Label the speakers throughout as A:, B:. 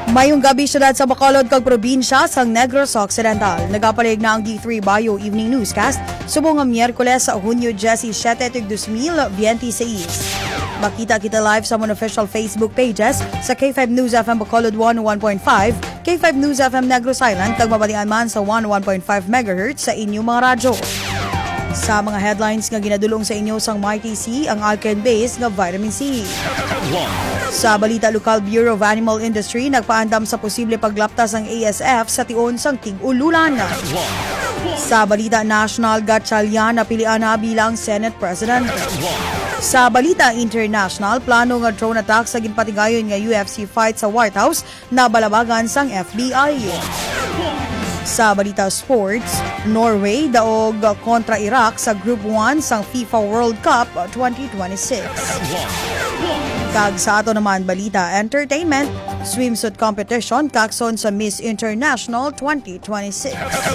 A: Mayong gabi syudad sa Bacolod kag probinsya sa Negros Occidental. Nagapalig na ang D3 Bio Evening Newscast subong nga Miyerkules sa Hunyo 17, 2026. Makita kita live sa mga official Facebook pages sa K5 News FM Bacolod 101.5, K5 News FM Negros Island kag mabatian man sa 101.5 MHz sa inyong mga radyo. Sa mga headlines nga ginadulong sa inyo sang Mighty C ang alkaline base nga vitamin C. Sa balita, Local Bureau of Animal Industry nagpaandam sa posible paglaptas ng ASF sa tion sang tig-ululan. Sa balita, National Gatchalian napilian na bilang Senate President. Sa balita international, plano nga drone attack sa ginpatigayon nga UFC fight sa White House na balabagan sang FBI. Sa balita sports, Norway daog kontra Iraq sa Group 1 sang FIFA World Cup 2026. Kag sa ato naman balita entertainment, swimsuit competition kakson sa Miss International 2026.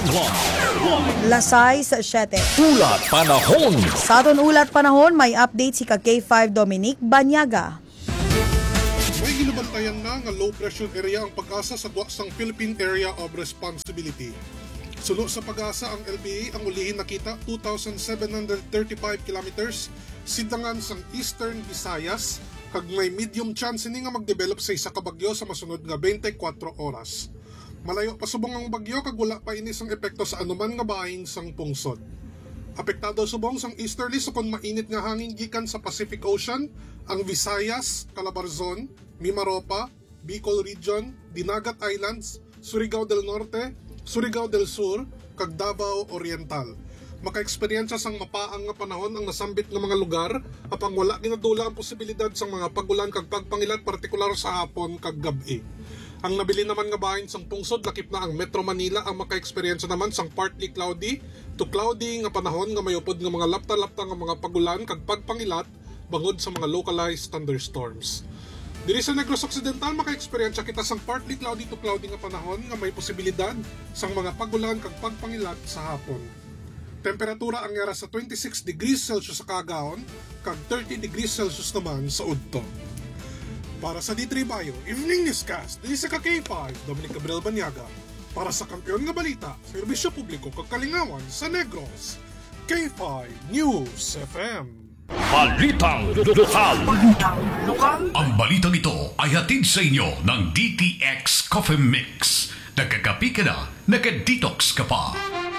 A: Lasay sa 7.
B: Ulat Panahon.
A: Sa aton ulat panahon, may update si K5 Dominic Banyaga.
C: May ginubantayan na nga low pressure area ang pag-asa sa duwa sang Philippine Area of Responsibility. Sunod sa pag-asa ang LBA ang ulihin nakita 2,735 kilometers sidangan sang Eastern Visayas kag may medium chance ini nga magdevelop sa isa ka bagyo sa masunod nga 24 oras. Malayo pa subong ang bagyo kag wala pa ini sang epekto sa anuman nga bahin sang pungsod. Apektado subong sang easterly sukon mainit nga hangin gikan sa Pacific Ocean ang Visayas, Calabarzon, Mimaropa, Bicol Region, Dinagat Islands, Surigao del Norte, Surigao del Sur, kag Davao Oriental. Maka-eksperyensya sang mapaang nga panahon ang nasambit nga mga lugar apang wala ginadula ang posibilidad sang mga pagulan kag pagpangilat partikular sa hapon kag gabi. Ang nabili naman nga bahin sang pungsod lakip na ang Metro Manila ang maka-eksperyensya naman sang partly cloudy to cloudy nga panahon nga mayupod nga mga lapta-lapta nga mga pagulan kag pagpangilat bangod sa mga localized thunderstorms. Diri sa Negros Occidental maka-eksperyensya kita sang partly cloudy to cloudy nga panahon nga may posibilidad sang mga pagulan kag pagpangilat sa hapon. Temperatura ang yara sa 26 degrees Celsius sa Cagaon kag 30 degrees Celsius naman sa Udto. Para sa D3 Bio Evening Newscast, dili sa K5 Dominic Gabriel Banyaga. Para sa kampiyon nga balita, serbisyo publiko kag kalingawan sa Negros, K5 News FM.
B: Balitang lokal. Ang balitang ito ay hatid sa inyo ng DTX Coffee Mix. Nagkakapi ka na, nagka-detox ka pa.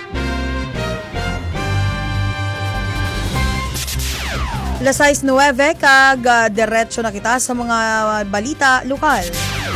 A: Lasay 9 kag diretso na kita sa mga balita lokal.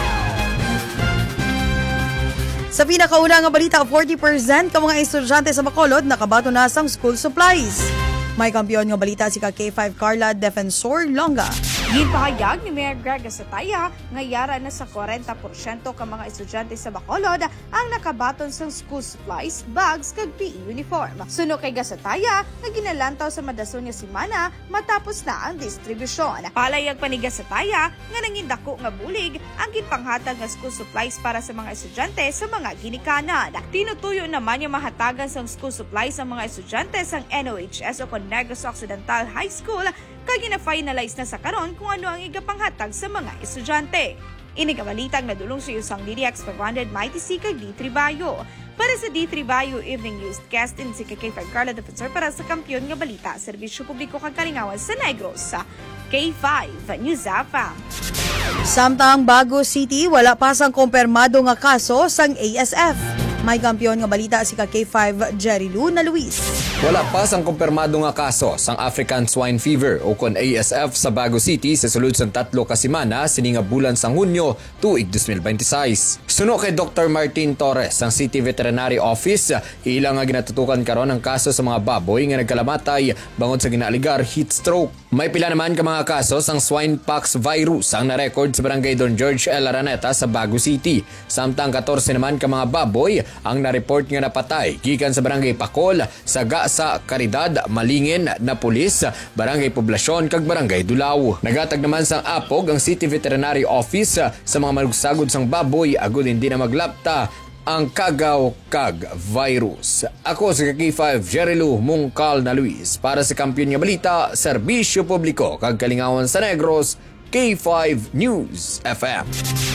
A: Sa pinakauna nga balita, 40% ka mga estudyante sa Bacolod nakabato na sang school supplies. May kampiyon nga balita si K5 Carla Defensor Longa.
D: Ginpahayag ni Mayor Greg Gasataya nga yara na sa 40% ka mga estudyante sa Bacolod ang nakabaton sa school supplies, bags kag PE uniform. Suno kay Gasataya nga ginalantaw sa madason nga semana matapos na ang distribusyon. Palayag pa ni Gasataya nga nangindako nga bulig ang ginpanghatag nga school supplies para sa mga estudyante sa mga ginikanan. Tinutuyo naman yung mahatagan sa school supplies sa mga estudyante sa NOHS o Negros Occidental High School kaya gina-finalize na sa karon kung ano ang igapanghatag sa mga estudyante. Inigabalitang nadulong sa usang DDX 500 Mighty C kag D3 Bio. Para sa D3 Bio Evening Newscast in si K5 Carla Defensor para sa kampiyon nga balita, serbisyo publiko kag kalingawan sa Negros sa K5 News FM.
A: Samtang Bago City, wala pa sang kumpirmado nga kaso sang ASF. May kampiyon nga balita si K5 Jerry Lou na Luis.
E: Wala pa sang kumpirmado nga kaso sang African Swine Fever o kon ASF sa Bago City sa sulod sang 3 ka semana sini nga bulan sang Hunyo tuig 2026. Suno kay Dr. Martin Torres sang City Veterinary Office, ilang nga ginatutukan karon ang kaso sa mga baboy nga nagkalamatay bangod sa ginaaligar heat stroke. May pila naman ka mga kaso sang swine-pox virus ang na-record sa barangay Don George El Araneta sa Bago City. Samtang 14 naman ka mga baboy ang na-report nga napatay gikan sa barangay Pacol, Saga sa Caridad, Malingin, Napolis, Barangay Poblasyon kag Barangay Dulao. Nagatag naman sang apog ang City Veterinary Office sa mga malugsagod sang baboy agud hindi na maglapta ang kagaw kag virus. Ako si K5 Jerilu Mungkal na Luis para sa kampiyon nga balita, serbisyo publiko kag kalingawan sa Negros, K5 News FM.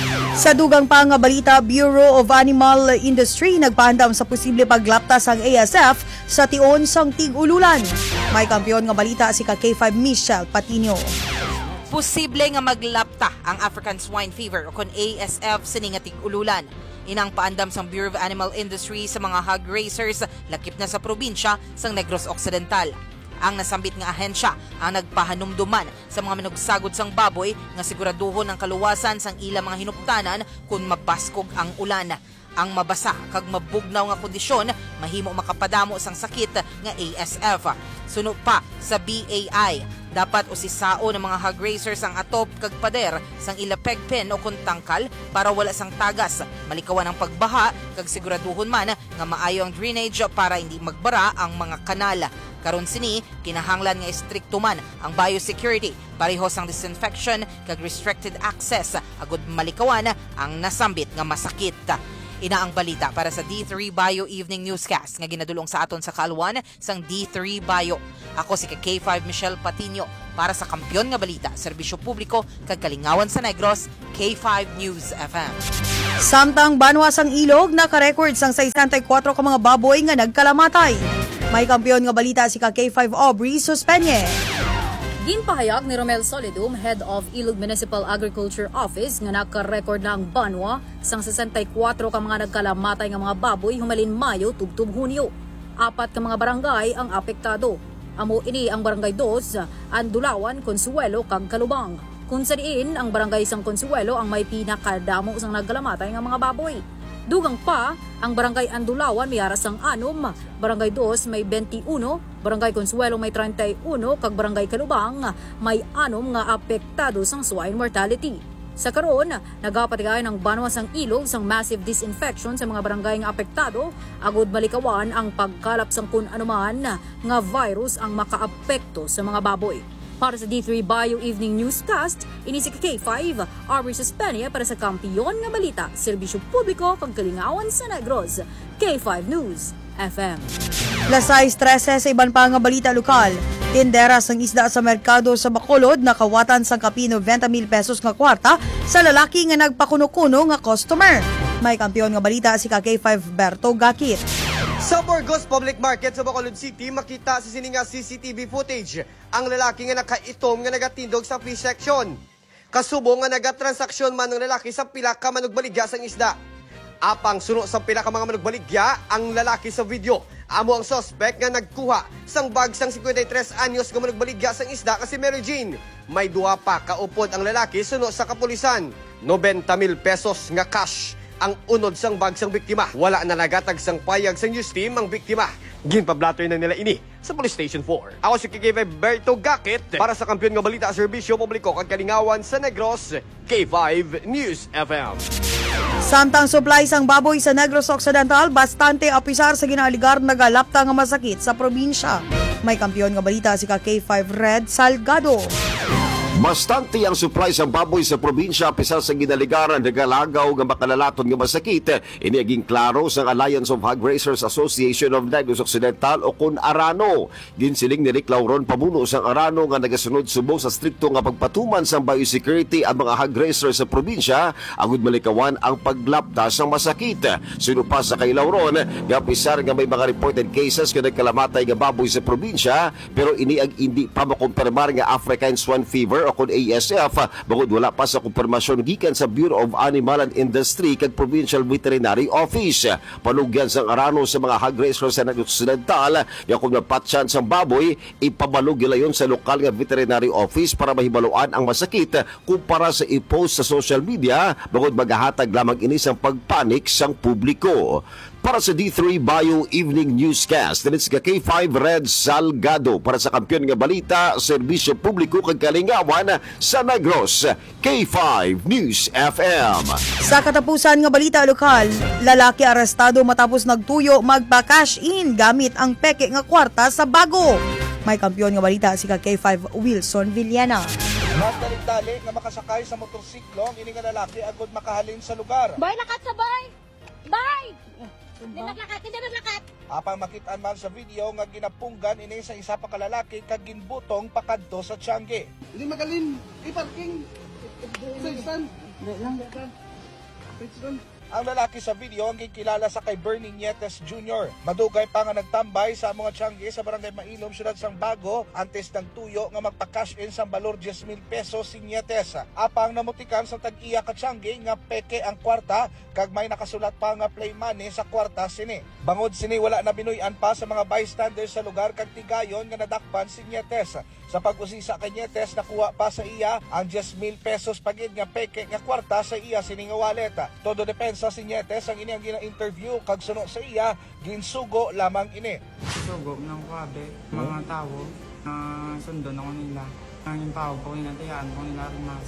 A: Sa dugang pa nga balita, Bureau of Animal Industry nagpahandam sa posible paglaptas ang ASF sa tion sang tig-ululan. May kampiyon nga balita si K5 Michelle Patino.
F: Posible nga maglapta ang African Swine Fever o kon ASF sa tig ululan. Inang paandam sang Bureau of Animal Industry sa mga hog raisers lakip na sa probinsya sang Negros Occidental. Ang nasambit nga ahensya ang nagpahanumduman sa mga minugsagod sang baboy nga siguraduhon ang kaluwasan sang ilang mga hinuptanan kung mabaskog ang ulan. Ang mabasa kag mabugnaw nga kondisyon mahimo makapadamo sang sakit nga ASF. Suno pa sa BAI, dapat usisao ng mga hog raisers ang atop kag pader sang ilapegpen o kuntangkal para wala sang tagas, malikawan ang pagbaha kag siguraduhon man nga maayo ang drainage para hindi magbara ang mga kanal. Karon sini kinahanglan nga istrikto man ang biosecurity, pareho sang disinfection kag restricted access agud malikawan ang nasambit nga masakit. Ina ang balita para sa D3 Bio Evening Newscast nga ginadulong sa aton sa Kalwan sang D3 Bio. Ako si K5 Michelle Patino para sa Kampiyon nga Balita, Serbisyo Publiko kag Kalingawan sa Negros, K5 News FM.
A: Samtang banwas ang ilog, nakarecord sang 64 ka mga baboy nga nagkalamatay. May kampiyon nga balita si K5 Aubrey Suspenye.
G: Ginpahayag ni Romel Solidum, Head of Ilog Municipal Agriculture Office, nga naka-record na ang banwa sang 64 ka mga nagkalamatay nga mga baboy humalin Mayo tubtub Hunyo. 4 ka mga barangay ang apektado. Amo ini ang Barangay 2, Andulawan, Consuelo, kag Kalubang. Kung sa diin, ang Barangay Sang Consuelo ang may pinakadamo sang nagkalamatay nga mga baboy. Dugang pa, ang Barangay Andulawan may aras ang 6, Barangay 2 may 21, Barangay Consuelo may 31, kag Barangay Kalubang may 6 nga apektado sang swine mortality. Sa karon, nagapatigay ng banwas ang ilog sang massive disinfection sa mga barangay nga apektado, agud malikawan ang pagkalap sang kun anuman nga virus ang makaapekto sa mga baboy. Para sa D3 Bio Evening Newscast, ini si K5 Aubrey Suspenye para sa Kampiyon nga Balita, Serbisyo Publiko kag Kalingawan sa Negros, K5 News FM.
A: Lasay 13 sa iban pa nga balita lokal. Tindera sang isda sa merkado sa Bacolod nakawatan sang kapino 20,000 pesos nga kwarta sa lalaki nga nagpakuno-kuno nga customer. May kampiyon nga balita si K5 Berto Gakit.
H: Sa Burgos Public Market sa Bacolod City, makita sa sininga CCTV footage ang lalaki nga nakaitom nga nagatindog sa fish section. Kasubo nga nagatransaksyon man ng lalaki sa pila ka manugbaligya sang isda. Apang suno sa pila ka mga manugbaligya ang lalaki sa video. Amo ang suspect nga nagkuha sang bag sang 53 anyos nga manugbaligya sang isda kasi Mary Jane. May duha pa kaupod ang lalaki suno sa kapulisan. 90,000 pesos nga cash ang unod sang bag sang biktima. Wala na nagatag sang payag sang news team ang biktima. Ginpablatoy na nila ini sa Police Station 4. Ako si K5 Berto Gakit para sa Kampiyon nga Balita, Serbisyo Publiko kag Kalingawan sa Negros, K5 News FM.
A: Samtang supply sang baboy sa Negros Occidental, bastante apisar sa ginaligar nagalapta nga masakit sa probinsya. May kampiyon nga balita si K5 Red Salgado.
I: Bastante ang supply sa baboy sa probinsya pisar sa ginaligaran nagalagaw nga makalalaton nga masakit. Iniaging klaro sa Alliance of Hog Raisers Association of Negros Occidental o kun Arano. Ginsiling ni Rick Lauron pamuno sang Arano nga nagasunod subong sa strikto nga pagpatuman sa biosecurity ang mga hog raisers sa probinsya agud malikawan ang paglapdas ng masakit. Sino pa sa kay Lauron nga pisar nga may mga reported cases nga nagkalamatay nga baboy sa probinsya pero iniag hindi pa makumpirmar nga African Swine Fever o kun ASF bangod wala pa sa kumpirmasyon gikan sa Bureau of Animal and Industry kag Provincial Veterinary Office. Panugyan sang Arano sa mga hog raisers sa Negros Occidental nga kung napatsyan sang baboy ipabalog gilayon sa lokal nga veterinary office para mahibaluan ang masakit kumpara sa i-post sa social media bangod magahatag lamang ini sang pagpanik sang publiko. Para sa D3 Bio Evening Newscast, dinit sa K5 Red Salgado para sa Kampiyon nga Balita, Serbisyo Publiko kag Kalingawan sa Negros, K5 News FM.
A: Sa katapusan nga balita lokal, lalaki arestado matapos nagtuyo magpa-cash in gamit ang peke nga kwarta sa bago. May kampiyon nga balita si K5 Wilson Villena.
J: Nagdali nga makasakay sa motorsiklo ang ini nga lalaki agud makahalin sa lugar.
K: Boy, lakat sa boy! Boy! Hindi maglakat!
J: Apang makitaan man sa video nga ginapunggan ini sa isa pa ka lalaki kag ginbutong pakadto sa Tiangge.
L: Hindi magaling, i-parking.
J: Ang lalaki sa video ang gikilala sa kay Bernie Nietes Jr. Madugay pa nga nagtambay sa mga tiyangge sa barangay Mailom, siyudad sang Bago, antes ng tuyo nga magpa-cash in sa balor 10,000 pesos si Nietes. Apang namutikan sa tag-iya ka tiyangge nga peke ang kwarta, kag may nakasulat pa nga play money sa kwarta sini. Bangod sini wala na binuyan pa sa mga bystanders sa lugar kag tigayon nga nadakpan si Nietes. Sa pag-usisa kay Nietes, nakuha pa sa iya ang 10,000 pesos pagid nga peke nga kwarta sa iya sini nga wallet. Todo depensa si Nietes ang ini ang gina-interview kag suno sa iya ginsugo lamang ini.
L: Sugo ng kwabe, mga tao na sundo na ko nila. Ang impaw ko nila, tayaan ko nila rimas.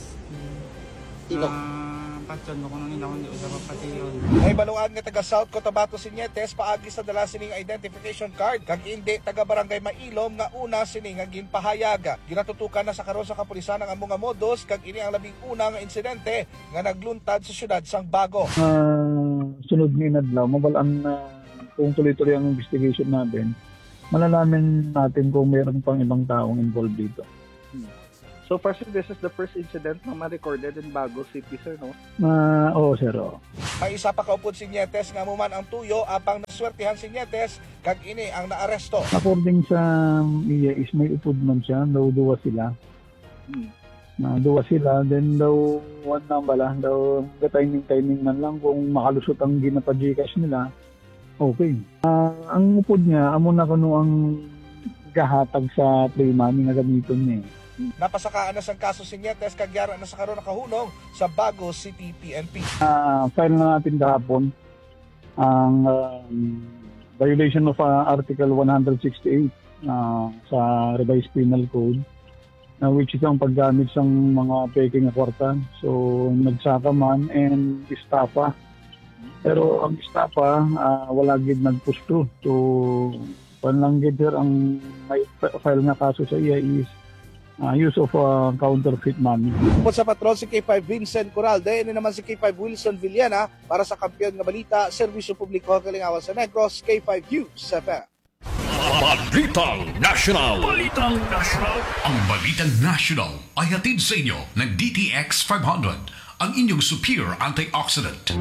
L: Patyon ko nila kung di ko sa papatiyon.
J: Ay baluan nga taga South Cotabato si Nietes paagi sa dala sining identification card kag hindi taga barangay Mailom nga una sining nga ginpahayag. Ginatutukan na sa karon sa kapulisan ang among modos kag ini ang labing una nga insidente nga nagluntad sa syudad sang Bago.
M: Sunod nga inadlaw, mabalaan na kung tuloy-tuloy ang investigation natin, malalaman natin kung mayroon pang ibang taong involved dito.
J: So far, sir, this is the first incident na ma-recorded in Bago City, sir, no?
M: Oo, sir. Oo.
J: May isa pa kaupod si Nietes nga muman ang tuyo apang naswertihan si Nietes kag ini ang naaresto.
M: According sa iya is may upod man siya, daw duwa sila. Duwa sila, then daw one na bala, daw timing man lang kung makalusot ang ginapa-Gcash nila, okay. Ang upod niya, amo na kuno ang gahatag sa play money nga gamiton niya.
J: Napasakaan na sang kaso si Nietes kag yara na sa karon nakahunong sa Bago City PNP.
M: File na natin kahapon ang violation of Article 168 sa Revised Penal Code, which is ang paggamit sa mga peking na kwarta. So nagsaka man and estafa. Pero ang estafa wala gid nagpusto. So panlanggid ang may file na kaso sa iya is use of counterfeit money.
J: Sa patrol si K5 Vincent Coralde, ini naman si K5 Wilson Villena para sa kampiyon nga balita, Serbisyo Publiko Kalingawan sa Negros, K5 News FM.
B: Balitang National. Ang Balitang National ay hatid sa inyo ng DTX 500, ang inyong superior antioxidant.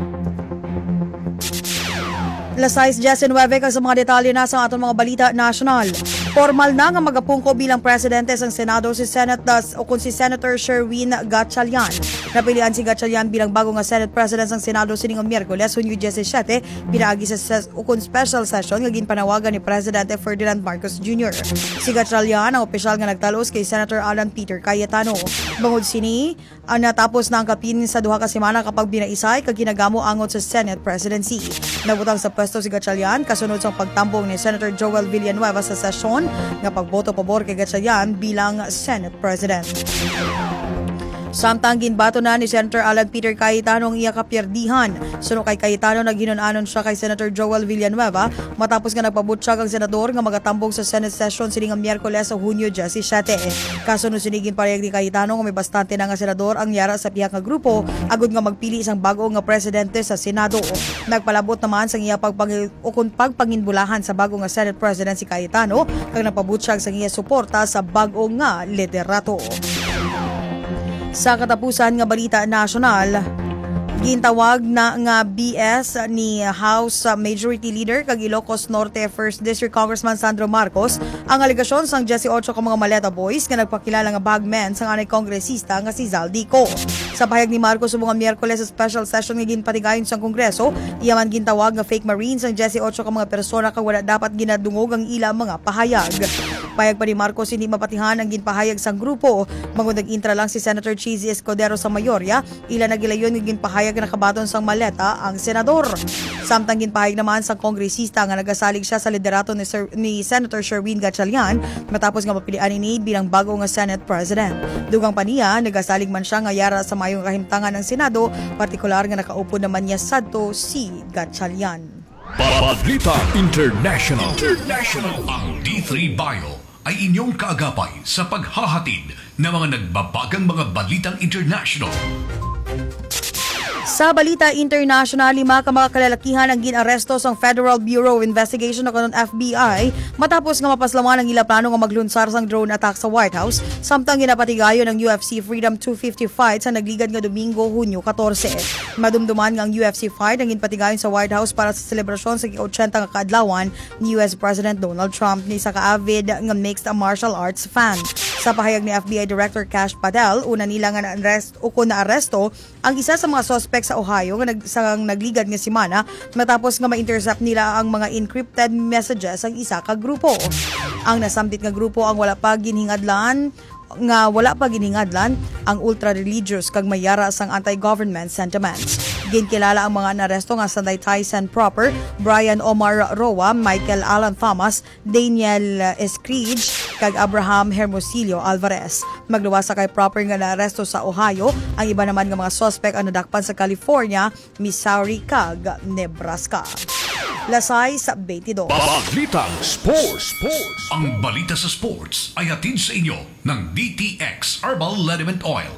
A: Lasais Jason Webek sa mga detalye na sa atong mga balita national. Formal na nga magapungko bilang presidente sa Senado si Senator Sherwin Gatchalian. Napilian si Gatchalian bilang bago nga Senate President sa Senado sining Miyerkules, Hunyo 17, pinaagi sa special session nga ginpanawagan ni Presidente Ferdinand Marcos Jr. Si Gatchalian ang opisyal nga nagtalos kay Senator Alan Peter Cayetano. Bangod sini, natapos na ang kapin sa duha ka semana kapag binaisay kag ginagamo angot sa Senate presidency. Nabutang sa pwesto si Gatchalian kasunod sa pagtambong ni Senator Joel Villanueva sa sesyon nga pagboto pabor kay Gatchalian bilang Senate President. Samtang ginbato na ni Senator Alan Peter Cayetano ang iya kapierdihan. Suno kay Cayetano naghinunanon siya kay Senator Joel Villanueva matapos nga nagpabutyag ang senador nga magatambong sa Senate session sining Miyerkules sa Hunyo 17. Kasunod sinigin parehag ni Cayetano nga may bastante na nga senador ang yara sa pihak nga grupo agud nga magpili isang bago nga presidente sa Senado. Nagpalabot naman sa iya pagpanginbulahan sa bago nga Senate President si Cayetano kag napabutyag sa iya suporta sa bago nga liderato. Sa katapusan nga balita nasyonal, gintawag na nga BS ni House Majority Leader kag Ilocos Norte 1st District Congressman Sandro Marcos ang alegasyon sang 18 ka mga maleta boys nga nagpakilala nga bagmen sang anay kongresista nga si Zaldico. Sa pahayag ni Marcos sa mga Miyerkules sa special session nga ginpatigayon sa Kongreso, iya man gintawag nga fake marines ang 18 ka mga persona kag wala dapat ginadungog ang ila mga pahayag. Payag pa ni Marcos hindi mapatihan ang ginpahayag sang grupo. Mangundag intra lang si Senator Cheesy Escudero sa Mayorya, ila nagilayon nga ginpahayag na kabaton sang maleta ang senador. Samtang ginpahayag naman sang kongresista nga nagasalig siya sa liderato ni Senator Sherwin Gatchalian matapos nga mapilian ini bilang bago nga Senate President. Dugang pa niya, nagasalig man siya nga yara sa mayong kahimtangan ng Senado, partikular nga nakaupo naman niya sadto si Gatchalian.
B: Balita International. Ang D3 Bio ay inyong kaagapay sa paghahatid ng mga nagbabagang mga balitang international.
A: Sa balita international, 5 ka mga kalalakihan ang ginaresto sa Federal Bureau of Investigation o FBI matapos nga mapaslaman ang ila plano nga maglunsar sang drone attack sa White House samtang ginapatigayon ng UFC Freedom 250 fight sa nagligad nga Domingo, Hunyo 14. Madumduman nga ang UFC fight ang ginapatigayon sa White House para sa selebrasyon sa 80 nga kaadlawan ni US President Donald Trump ni sa kaavid nga mixed martial arts fan. Sa pahayag ni FBI Director Kash Patel, una nila nga naaresto ang isa sa mga suspect sa Ohio nga nagligad nga semana matapos nga ma-intercept nila ang mga encrypted messages ang isa ka grupo. Ang nasambit nga grupo ang wala pa ginhingadlan ang ultra-religious kag mayara sang anti-government sentiments. Ginkilala ang mga naresto nga Sanday Tyson Proper, Brian Omar Roa, Michael Alan Thomas, Daniel Escridge, kag Abraham Hermosillo Alvarez. Magluwas sa kay Proper nga naresto sa Ohio, ang iba naman nga mga suspect ang nadakpan sa California, Missouri kag Nebraska. Lasay sa 22.
B: Balitang Sports. Ang balita sa sports ay hatid sa inyo ng DTX Herbal Liniment Oil.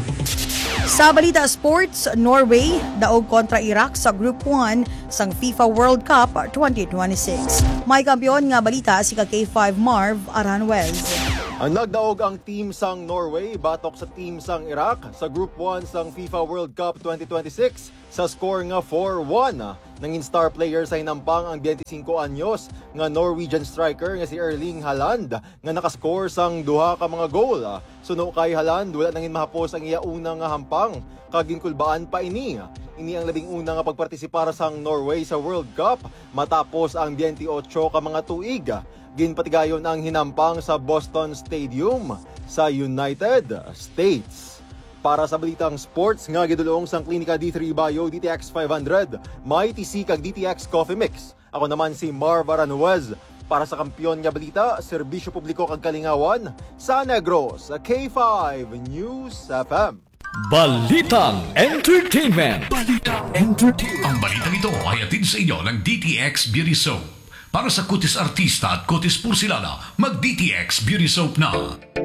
A: Sa balita sports, Norway daog kontra Iraq sa Group 1 sang FIFA World Cup 2026. May kampiyon nga balita si K5 Marv Aranjuez.
N: Ang nagdaog ang team sang Norway batok sa team sang Iraq sa Group 1 sang FIFA World Cup 2026 sa score nga 4-1. Nangin star player sa hinampang ang 25 anyos nga Norwegian striker nga si Erling Haaland nga nakascore sang duha ka mga goal. Suno kay Haaland wala nangin mahapos ang iya unang nga hampang kag ginkulbaan pa ini. Ini ang labing una nga pagpartisipar sang Norway sa World Cup matapos ang 28 ka mga tuig. Ginpatigayon ang hinampang sa Boston Stadium sa United States. Para sa balitang sports nga gidulong sang Klinika D3 Bio DTX 500, may TC kag DTX Coffee Mix. Ako naman si Marv Aranjuez para sa kampiyon nga balita, serbisyo publiko kag kalingawan sa Negros, K5 News FM.
B: Balitang Entertainment. Ang balitang ito ay hatid sa inyo ng DTX Beauty Soap. Para sa kutis artista at kutis porsilana, mag-DTX Beauty Soap na.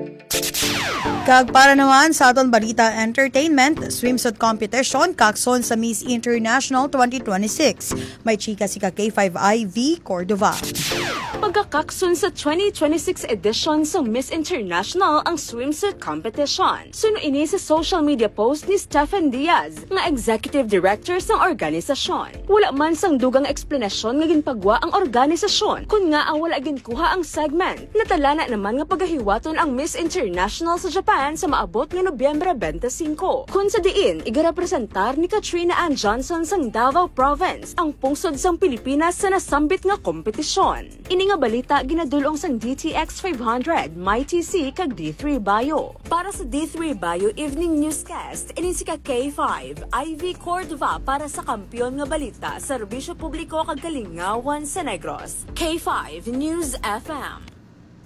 A: Kag para naman sa aton balita entertainment, swimsuit competition kakson sa Miss International 2026. May chika si K5 IV Cordova.
O: Pagkakakson sa 2026 edition sa Miss International ang swimsuit competition. Suno ini sa social media post ni Stefan Diaz, nga executive director sang organisasyon. Wala man sang dugang eksplanasyon nga ginpagwa ang organisasyon kun nga wala ginkuha ang segment. Natalana naman nga pagahiwaton ang Miss International sa Japan sa maabot nga Nobyembre 25. Kun sa diin, igarepresentar ni Katrina Ann Johnson sang Davao Province ang pungsod sang Pilipinas sa nasambit nga kompetisyon. Ini nga balita ginadulong sang DTX 500, MyTC kag D3 Bio. Para sa D3 Bio Evening Newscast, ini si K5 IV Cordova para sa kampiyon nga balita, serbisyo publiko kag kalingawan sa Negros. K5 News FM.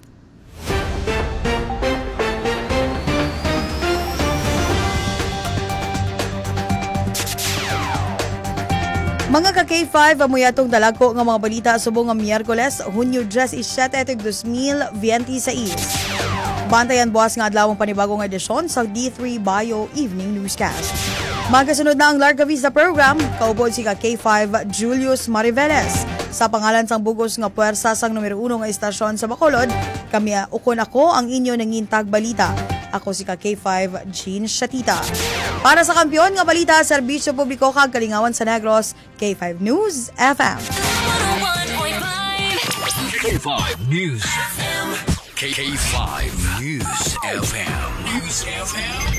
A: Mga ka-K5, amuyatong dalagko nga mga balita subong nga Miyerkules, Hunyo 17, 2026. Bantayan buwas nga adlawang panibagong edisyon sa D3 Bio Evening Newscast. Magasunod na ang Larga Vista program, kaupod si K5 Julius Mariveles. Sa pangalan sang bugos nga puwersa sang numero 1 nga istasyon sa Bacolod, kami ukon ako ang inyo nangintag balita. Ako si K5 Jean Shatita. Para sa kampiyon nga balita, serbisyo publiko kag kalingawan sa Negros, K5 News FM.
B: K5 News FM. K5 News FM.